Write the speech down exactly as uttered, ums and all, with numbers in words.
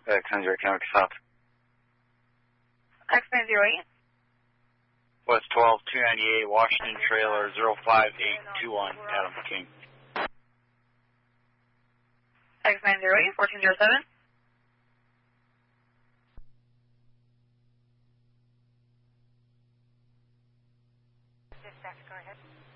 X nine zero County South. X nine zero eight. West twelve two ninety-eight, Washington Trailer zero five eight two one, Adam King. X nine zero eight, fourteen zero seven. Dispatch, go ahead.